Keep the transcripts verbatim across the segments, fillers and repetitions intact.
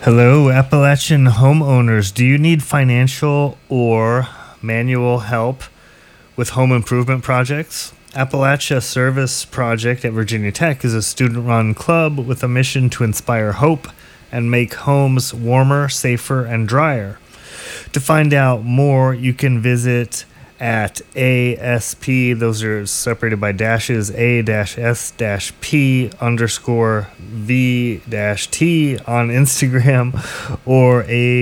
Hello, Appalachian homeowners. Do you need financial or manual help with home improvement projects? Appalachia Service Project at Virginia Tech is a student-run club with a mission to inspire hope and make homes warmer, safer, and drier. To find out more, you can visit at A S P, those are separated by dashes, A-S-P underscore V-T on Instagram, or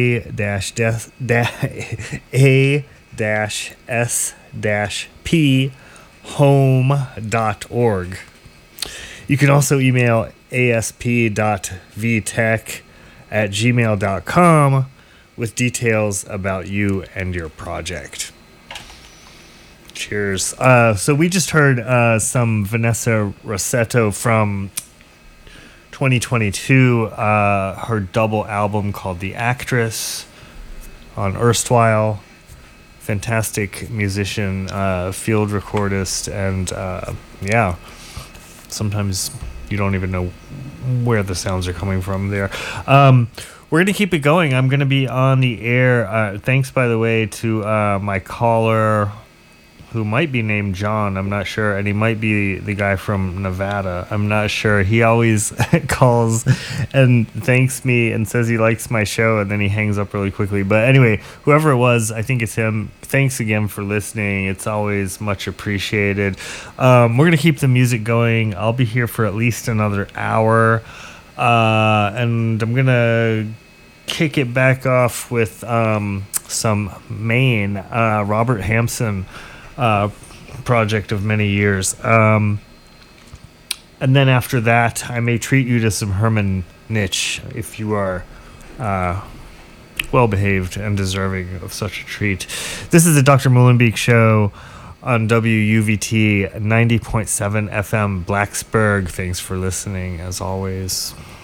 A-S-P home dot org. You can also email asp.vtech at gmail dot com with details about you and your project. Cheers. Uh, so we just heard uh, some Vanessa Rossetto from twenty twenty-two, uh, her double album called The Actress on Erstwhile. Fantastic musician, uh, field recordist, and uh, yeah, sometimes you don't even know where the sounds are coming from there. Um, we're going to keep it going. I'm going to be on the air. Uh, thanks, by the way, to uh, my caller, who might be named John, I'm not sure, and he might be the guy from Nevada, I'm not sure. He always calls and thanks me and says he likes my show, and then he hangs up really quickly. But anyway, whoever it was, I think it's him. Thanks again for listening. It's always much appreciated. Um, we're going to keep the music going. I'll be here for at least another hour, uh, and I'm going to kick it back off with um, some Maine, uh, Robert Hampson, Uh, project of many years. Um, and then after that, I may treat you to some Herman Nitsch if you are uh, well-behaved and deserving of such a treat. This is the Doctor Mullenbeek Show on W U V T ninety point seven F M Blacksburg. Thanks for listening, as always.